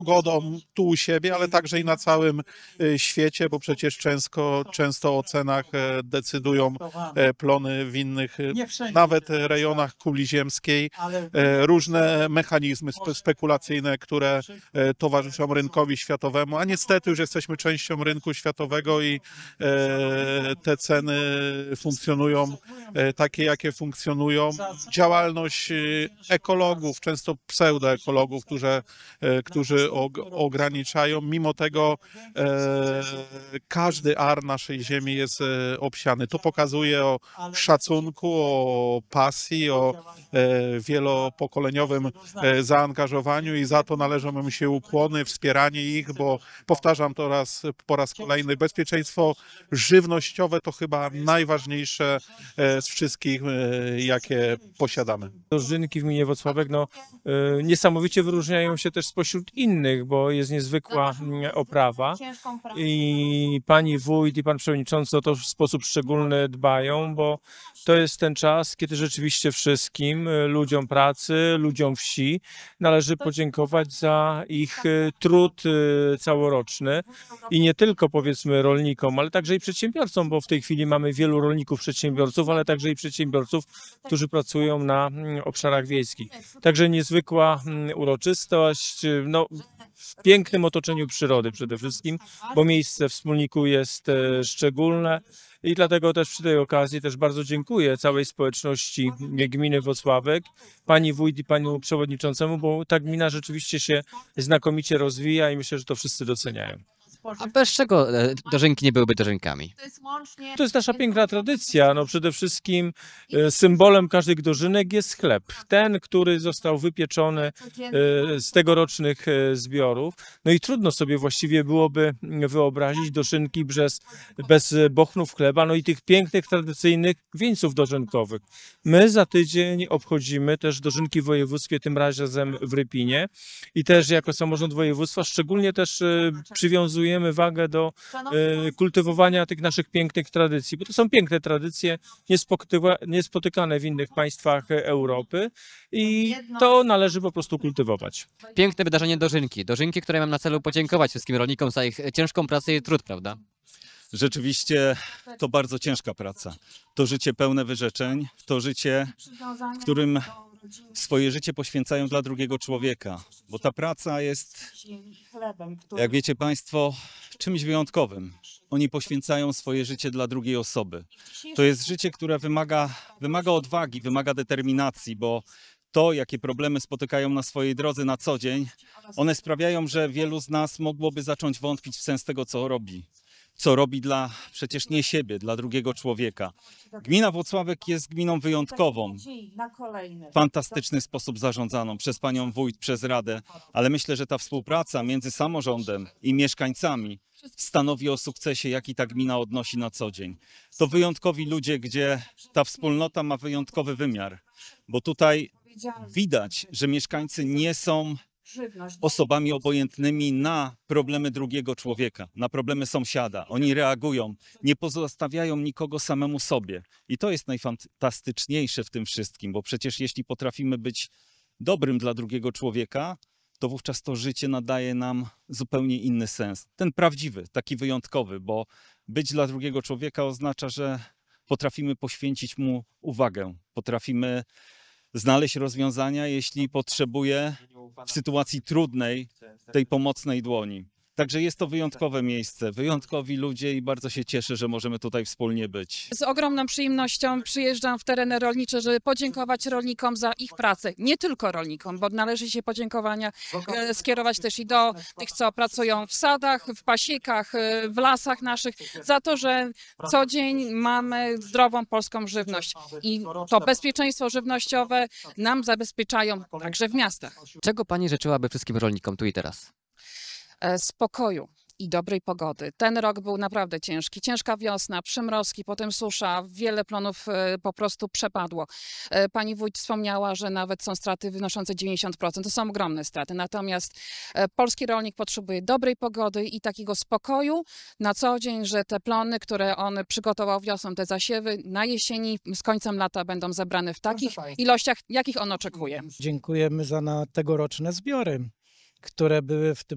pogodą tu u siebie, ale także i na całym świecie, bo przecież często o cenach decydują plony w innych, nawet rejonach kuli ziemskiej, różne mechanizmy spekulacyjne, które towarzyszą rynkowi światowemu, a niestety już jesteśmy częścią rynku światowego i te ceny funkcjonują takie, jakie funkcjonują. Działalność ekologów, często pseudoekologów, którzy ograniczają. Mimo tego każdy ar naszej ziemi jest obsiany. To pokazuje o szacunku, o pasji, o wielopokoleniowym zaangażowaniu i za to należą im się ukłony, wspieranie ich, bo powtarzam to po raz kolejny, bezpieczeństwo żywnościowe to chyba najważniejsze z wszystkich, jakie posiadamy. Dożynki w gminie Włocławek niesamowicie wyróżniają się też spośród innych, bo jest niezwykła oprawa i pani wójt i pan przewodniczący o to w sposób szczególny dbają, bo to jest ten czas, kiedy rzeczywiście wszystkim ludziom pracy, ludziom wsi należy podziękować za ich trud całoroczny i nie tylko powiedzmy rolnikom, ale także i przedsiębiorcom, bo w tej chwili mamy wielu rolników, przedsiębiorców, ale także i przedsiębiorców, którzy pracują na obszarach wiejskich. Także niezwykła uroczystość, w pięknym otoczeniu przyrody przede wszystkim, bo miejsce w Wspólniku jest szczególne i dlatego też przy tej okazji też bardzo dziękuję całej społeczności gminy Włocławek, pani wójt i panu przewodniczącemu, bo ta gmina rzeczywiście się znakomicie rozwija i myślę, że to wszyscy doceniają. A bez czego dożynki nie byłyby dożynkami? To jest nasza piękna tradycja. Przede wszystkim symbolem każdych dożynek jest chleb. Ten, który został wypieczony z tegorocznych zbiorów. I trudno sobie właściwie byłoby wyobrazić dożynki bez bochnów chleba, i tych pięknych, tradycyjnych wieńców dożynkowych. My za tydzień obchodzimy też dożynki w województwie, tym razem w Rypinie. I też jako samorząd województwa szczególnie też przywiązujemy wagę do kultywowania tych naszych pięknych tradycji, bo to są piękne tradycje, niespotykane w innych państwach Europy i to należy po prostu kultywować. Piękne wydarzenie dożynki. Dożynki, które mam na celu podziękować wszystkim rolnikom za ich ciężką pracę i trud, prawda? Rzeczywiście to bardzo ciężka praca. To życie pełne wyrzeczeń, to życie, w którym swoje życie poświęcają dla drugiego człowieka, bo ta praca jest, jak wiecie Państwo, czymś wyjątkowym. Oni poświęcają swoje życie dla drugiej osoby. To jest życie, które wymaga odwagi, wymaga determinacji, bo to, jakie problemy spotykają na swojej drodze na co dzień, one sprawiają, że wielu z nas mogłoby zacząć wątpić w sens tego, co robi. Co robi przecież nie siebie, dla drugiego człowieka. Gmina Włocławek jest gminą wyjątkową, w fantastyczny sposób zarządzaną przez panią wójt, przez radę, ale myślę, że ta współpraca między samorządem i mieszkańcami stanowi o sukcesie, jaki ta gmina odnosi na co dzień. To wyjątkowi ludzie, gdzie ta wspólnota ma wyjątkowy wymiar, bo tutaj widać, że mieszkańcy nie są osobami obojętnymi na problemy drugiego człowieka, na problemy sąsiada. Oni reagują, nie pozostawiają nikogo samemu sobie. I to jest najfantastyczniejsze w tym wszystkim, bo przecież jeśli potrafimy być dobrym dla drugiego człowieka, to wówczas to życie nadaje nam zupełnie inny sens. Ten prawdziwy, taki wyjątkowy, bo być dla drugiego człowieka oznacza, że potrafimy poświęcić mu uwagę, potrafimy znaleźć rozwiązania, jeśli potrzebuje w sytuacji trudnej tej pomocnej dłoni. Także jest to wyjątkowe miejsce, wyjątkowi ludzie i bardzo się cieszę, że możemy tutaj wspólnie być. Z ogromną przyjemnością przyjeżdżam w tereny rolnicze, żeby podziękować rolnikom za ich pracę. Nie tylko rolnikom, bo należy się podziękowania skierować też i do tych, co pracują w sadach, w pasiekach, w lasach naszych, za to, że co dzień mamy zdrową polską żywność. I to bezpieczeństwo żywnościowe nam zabezpieczają także w miastach. Czego pani życzyłaby wszystkim rolnikom tu i teraz? Spokoju i dobrej pogody. Ten rok był naprawdę ciężki. Ciężka wiosna, przymrozki, potem susza, wiele plonów po prostu przepadło. Pani wójt wspomniała, że nawet są straty wynoszące 90%. To są ogromne straty. Natomiast polski rolnik potrzebuje dobrej pogody i takiego spokoju na co dzień, że te plony, które on przygotował wiosną, te zasiewy na jesieni, z końcem lata będą zebrane w takich ilościach, jakich on oczekuje. Dziękujemy za tegoroczne zbiory, które były w tym